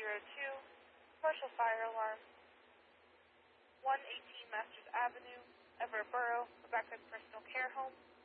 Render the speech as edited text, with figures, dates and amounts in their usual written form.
Partial fire alarm. 118 Masters Avenue, Everett Borough, Rebecca's personal care home.